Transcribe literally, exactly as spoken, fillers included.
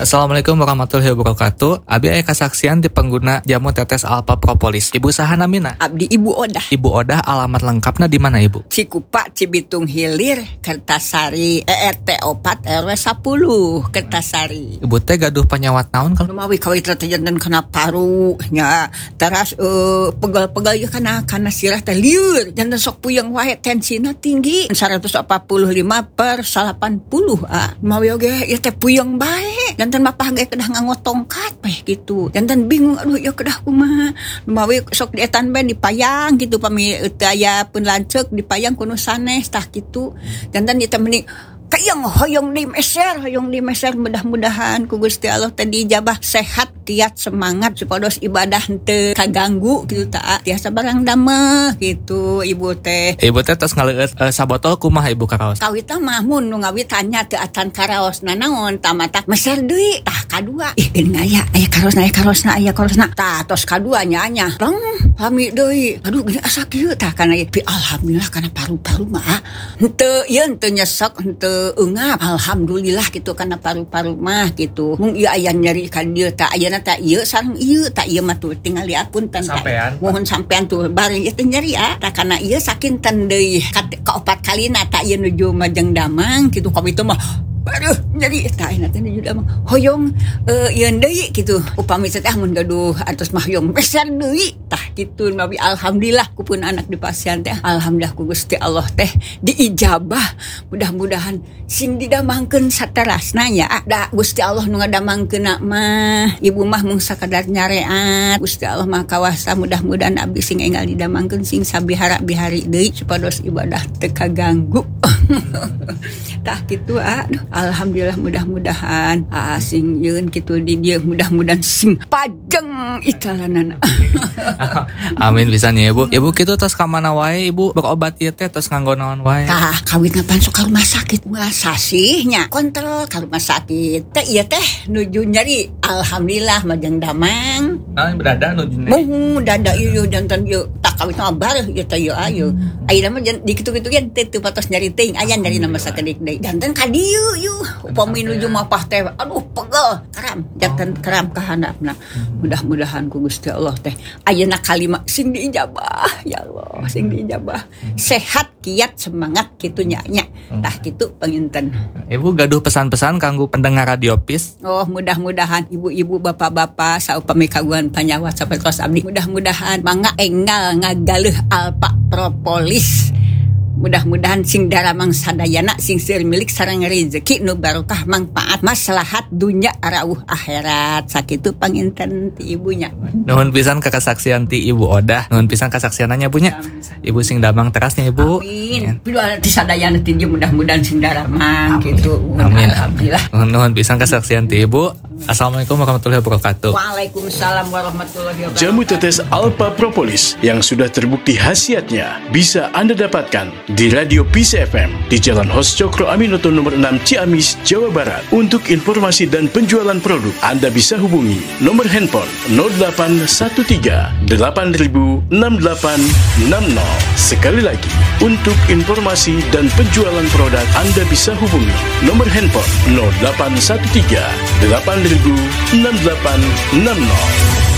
Assalamualaikum warahmatullahi wabarakatuh. Abi aya kasaksian di pengguna jamu tetes Alpha Propolis. Ibu saha namina? Abdi Ibu Odah. Ibu Odah, alamat lengkapna di mana Ibu? Cikupa, Cibitung Hilir, Kertasari, E R T opat R W sepuluh, Kertasari. Ibu teh gaduh penyawat naon kalau Numawi kawit jantan kena paru nya. Teras uh, pegal-pegal ya kana kana sirah teh lieur. Jantan sok puyeng wae tensina tinggi. seratus empat puluh lima per delapan puluh. Ah, numawi oge ieu teh puyeng bae. Jantan mapah ge kedah nganggo tongkat peh gitu. Jantan bingung aduh ya kedah kumaha. Numawi sok dietan bae dipayang gitu pami teu aya pun lanceuk dipayang kuno sanes tah kitu. Jantan ieu teh mending kayang hoyong di meser, hoyong di meser mudah-mudahan ku Gusti Allah tadi ijabah sehat, kiat, semangat supados ibadah teu kaganggu gitu ta. Tiasa barang dameh gitu Ibu teh. Ibu teh tos ngaleueut uh, sabotol kumaha Ibu karaos? Kawitna mah mun nu ngawit tanya teu atan karaosna naon tamata meser deui tah kadua. Ih geuning aya aya karosna aya karosna aya karosna. Tah tos kadua nya nya. Lang pami deui. Aduh geuning asa kieu tah kana ieu. Alhamdulillah kana paru-paru mah henteu ieu henteu nyesek henteu ungap alhamdulillah gitu karena paru-paru mah gitu mung ieu aya nyeri ka dieu ta ayeuna ta ieu sareng ieu ta ieu mah tuh tinggal diapunten sampean mohon sampean tuh bari ieu teh nyeri ah ta kana ieu sakinten deui ka opat kalina ta ieu nuju majeng damang gitu ka itu mah aduh nyeri ta ayeuna teh nuju damang hoyong uh, ieu deui gitu upami teh mun gaduh atos mah hoyong besar deui tah kitu nabi alhamdulillah ku pun anak di pasien teh alhamdulillah ku Gusti Allah teh diijabah mudah-mudahan sing didamangkeun saterasna nya da Gusti Allah nu ngadamangkeun mah ibu mah mung sakadar nyareat Gusti Allah mah kawasa mudah-mudahan abdi sing enggal didamangkeun sing sabihara-bihari deui supados ibadah teu kaganggu tah kitu aduh alhamdulillah mudah-mudahan ah sing yeun kitu di dieu mudah-mudahan sing pajeng italanana amin pisan ya Ibu. Ibu kitu tos ka mana wae Ibu berobat ieu teh tos nganggo naon wae? Tah kawitna pan sok ka rumah sakit sasihnya kontrol ka rumah sakit teh ieu teh nuju nyeri alhamdulillah majeng damang. Nah berada nuju nyeri. Muh dada ieu jantan ieu tak kawitna bareuh ieu teh ieu ayeuna. Ayeuna mah di kitu-kitu ge teu patos nyeri teuing aya nyeri nama sakedik deui. Jantan ka dieu ieu upami nuju mapah teh aduh pegel karam jantan karam ka handapna. Mudah-mudahan ku Gusti Allah teh ayeuna kalimat sing diijabah ya Allah sing diijabah sehat kiat semangat kitu nya nya tah kitu panginten. Ibu gaduh pesan-pesan kanggo pendengar Radio Peace. Oh mudah-mudahan ibu-ibu bapak-bapak saupami kagungan panyawat sapertos abdi mudah-mudahan mangga enggal ngagaleuh Alpha Propolis. Mudah-mudahan sing daramang sadayana sing seueur milik sareng rezeki nu barokah manfaat maslahat dunya arauh akhirat sakitu panginten ti ibunya. Nuhun pisan ka kasaksian ti Ibu Odah, nuhun pisan kasaksiananya bunya. Ibu sing damang terasnya Ibu. Amin. Piluan ti sadayana ti mudah-mudahan sing daramang kitu. Amin. Alhamdulillah. Nuhun pisan kasaksian ti Ibu. Assalamualaikum warahmatullahi wabarakatuh. Waalaikumsalam warahmatullahi wabarakatuh. Jamu tetes Alpha Propolis yang sudah terbukti khasiatnya bisa Anda dapatkan di Radio Peace F M di Jalan Hos Cokro Aminoto nomor enam Ciamis, Jawa Barat. Untuk informasi dan penjualan produk, Anda bisa hubungi nomor handphone nol delapan satu tiga delapan nol enam delapan enam nol. Sekali lagi, untuk informasi dan penjualan produk, Anda bisa hubungi nomor handphone nol delapan satu tiga delapan nol enam delapan enam nol.